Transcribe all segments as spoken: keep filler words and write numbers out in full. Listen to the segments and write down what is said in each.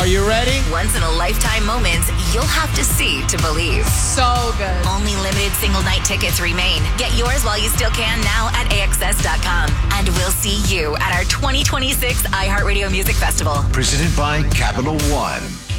Are you ready? Once-in-a-lifetime moments you'll have to see to believe. So good. Only limited single-night tickets remain. Get yours while you still can now at A X S dot com. And we'll see you at our twenty twenty-six iHeartRadio Music Festival. Presented by Capital One.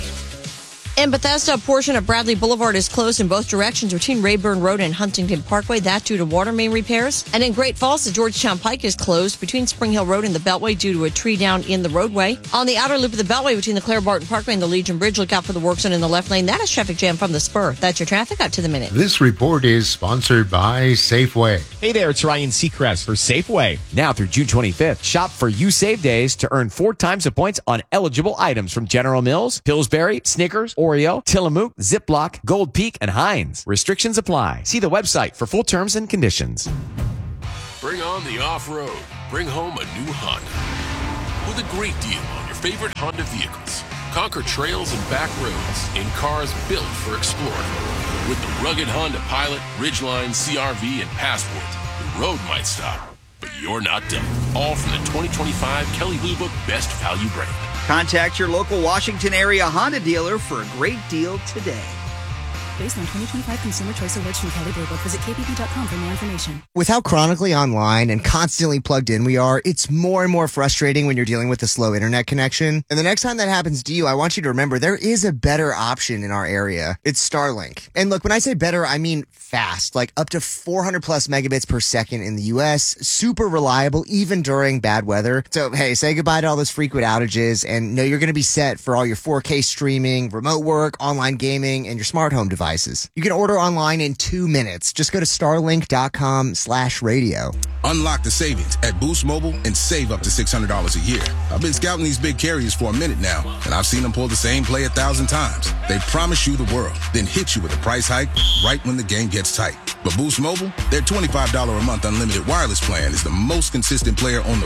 In Bethesda, a portion of Bradley Boulevard is closed in both directions between Rayburn Road and Huntington Parkway. That due to water main repairs. And in Great Falls, the Georgetown Pike is closed between Spring Hill Road and the Beltway due to a tree down in the roadway. On the outer loop of the Beltway between the Claire Barton Parkway and the Legion Bridge, look out for the work zone in the left lane. That is traffic jam from the Spur. That's your traffic up to the minute. This report is sponsored by Safeway. Hey there, it's Ryan Seacrest for Safeway. Now through June twenty-fifth, shop for You Save Days to earn four times the points on eligible items from General Mills, Pillsbury, Snickers, Oreo, Tillamook, Ziploc, Gold Peak, and Heinz. Restrictions apply. See the website for full terms and conditions. Bring on the off-road. Bring home a new Honda. With a great deal on your favorite Honda vehicles. Conquer trails and back roads in cars built for exploring. With the rugged Honda Pilot, Ridgeline, C R V, and Passport, the road might stop, but you're not done. All from the twenty twenty-five Kelley Blue Book Best Value Brand. Contact your local Washington area Honda dealer for a great deal today. Based on twenty twenty-five Consumer Choice Awards from Kelley Blue Book. Visit K B B dot com for more information. With how chronically online and constantly plugged in we are, it's more and more frustrating when you're dealing with a slow internet connection. And the next time that happens to you, I want you to remember there is a better option in our area. It's Starlink. And look, when I say better, I mean fast, like up to four hundred plus megabits per second in the U S, super reliable even during bad weather. So, hey, say goodbye to all those frequent outages and know you're going to be set for all your four K streaming, remote work, online gaming, and your smart home devices. You can order online in two minutes. Just go to starlink.com slash radio. Unlock the savings at Boost Mobile and save up to six hundred dollars a year. I've been scouting these big carriers for a minute now, and I've seen them pull the same play a thousand times. They promise you the world, then hit you with a price hike right when the game gets tight. But Boost Mobile, their twenty-five dollars a month unlimited wireless plan is the most consistent player on the